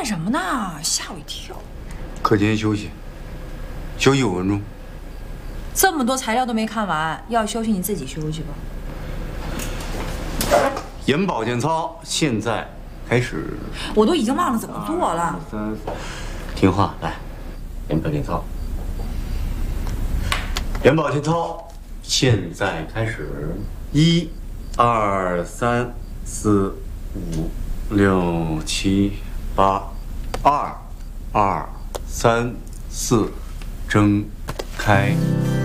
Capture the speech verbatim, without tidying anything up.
什么呢？吓我一跳。 课间休息，休息五分钟。 这么多材料都没看完，要休息你自己休息吧。 眼保健操现在开始。 我都已经忘了怎么做了。 三，听话来，眼保健操。眼保健操现在开始。一、二、三、四、五、六、七、八。二、二、三、四，睁开。